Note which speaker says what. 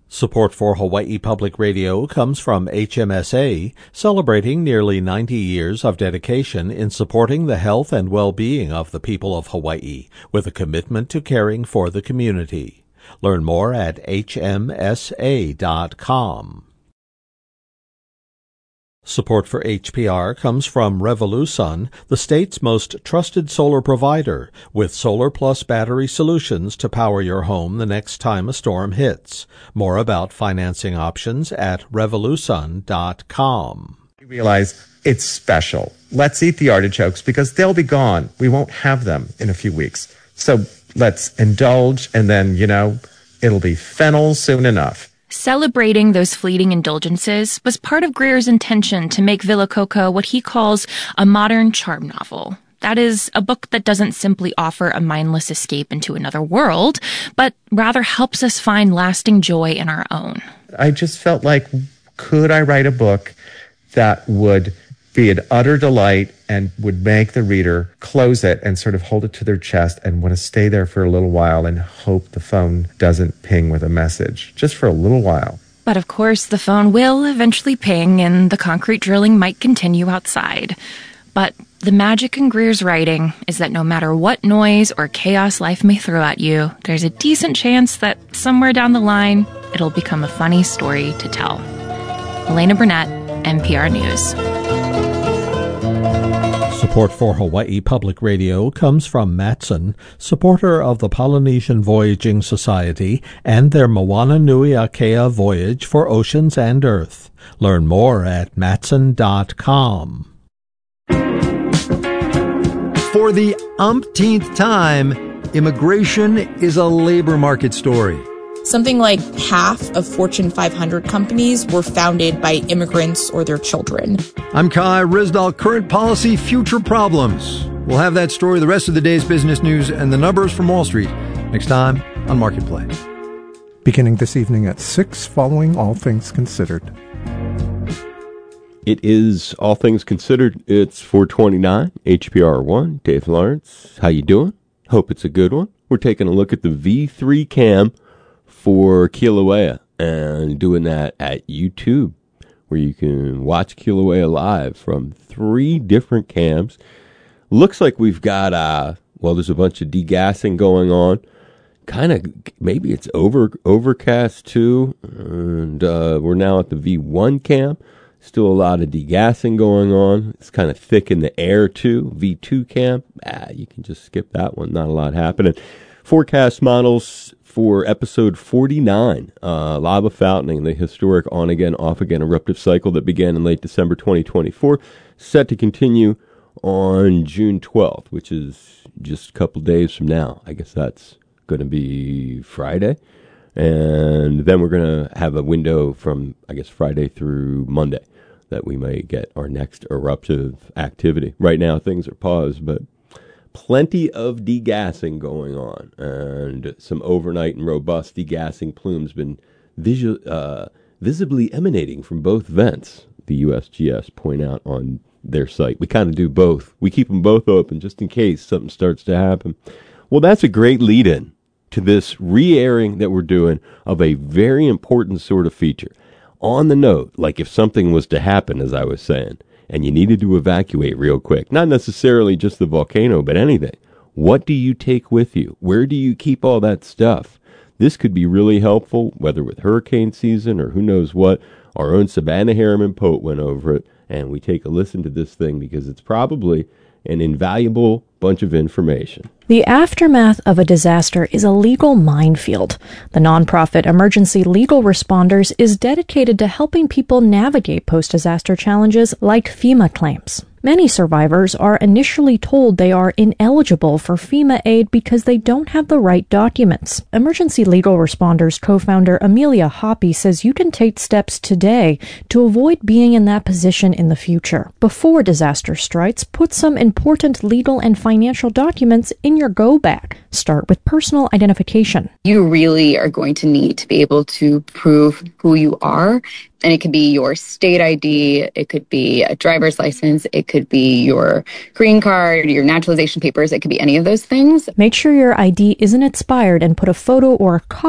Speaker 1: Support for Hawaii Public Radio comes from HMSA, celebrating nearly 90 years of dedication in supporting the health and well-being of the people of Hawaii, with a commitment to caring for the community. Learn more at hmsa.com. Support for HPR comes from Revolusun, the state's most trusted solar provider, with Solar Plus battery solutions to power your home the next time a storm hits. More about financing options at revolusun.com.
Speaker 2: We realize it's special. Let's eat the artichokes because they'll be gone. We won't have them in a few weeks. So let's indulge, and then, it'll be fennel soon enough.
Speaker 3: Celebrating those fleeting indulgences was part of Greer's intention to make Villa Coco what he calls a modern charm novel. That is, a book that doesn't simply offer a mindless escape into another world, but rather helps us find lasting joy in our own.
Speaker 2: I just felt like, could I write a book that would be an utter delight and would make the reader close it and sort of hold it to their chest and want to stay there for a little while and hope the phone doesn't ping with a message, just for a little while.
Speaker 3: But of course, the phone will eventually ping and the concrete drilling might continue outside. But the magic in Greer's writing is that no matter what noise or chaos life may throw at you, there's a decent chance that somewhere down the line, it'll become a funny story to tell. Elena Burnett, NPR News.
Speaker 1: Support for Hawaii Public Radio comes from Matson, supporter of the Polynesian Voyaging Society and their Moana Nui Akea voyage for oceans and earth. Learn more at matson.com.
Speaker 4: For the umpteenth time, immigration is a labor market story.
Speaker 5: Something like half of Fortune 500 companies were founded by immigrants or their children.
Speaker 4: I'm Kai Ryssdal, current policy, future problems. We'll have that story, the rest of the day's business news, and the numbers from Wall Street next time on Marketplace.
Speaker 6: Beginning this evening at 6, following All Things Considered.
Speaker 7: It is All Things Considered. It's 429, HPR1. Dave Lawrence, how you doing? Hope it's a good one. We're taking a look at the V3 cam for Kilauea and doing that at YouTube, where you can watch Kilauea live from 3 different cams. Looks like we've got, there's a bunch of degassing going on. Kind of, maybe it's overcast too. And we're now at the V1 cam. Still a lot of degassing going on. It's kind of thick in the air too. V2 cam, you can just skip that one. Not a lot happening. Forecast models for episode 49, lava fountaining, the historic on-again, off-again eruptive cycle that began in late December 2024, set to continue on June 12th, which is just a couple days from now. I guess that's going to be Friday. And then we're going to have a window from, Friday through Monday that we may get our next eruptive activity. Right now, things are paused, but plenty of degassing going on, and some overnight and robust degassing plumes been visibly emanating from both vents, the USGS point out on their site. We kind of do both. We keep them both open just in case something starts to happen. Well, that's a great lead-in to this re-airing that we're doing of a very important sort of feature. On the note, like if something was to happen, as I was saying, and you needed to evacuate real quick, not necessarily just the volcano, but anything, what do you take with you? Where do you keep all that stuff? This could be really helpful, whether with hurricane season or who knows what. Our own Savannah Harriman Pote went over it, and we take a listen to this thing because it's probably an invaluable bunch of information.
Speaker 8: The aftermath of a disaster is a legal minefield. The nonprofit Emergency Legal Responders is dedicated to helping people navigate post-disaster challenges like FEMA claims. Many survivors are initially told they are ineligible for FEMA aid because they don't have the right documents. Emergency Legal Responders co-founder Amelia Hoppy says you can take steps today to avoid being in that position in the future. Before disaster strikes, put some important legal and financial documents in your go bag. Start with personal identification.
Speaker 9: You really are going to need to be able to prove who you are. And it could be your state ID, it could be a driver's license, it could be your green card, your naturalization papers, it could be any of those things.
Speaker 8: Make sure your ID isn't expired and put a photo or a copy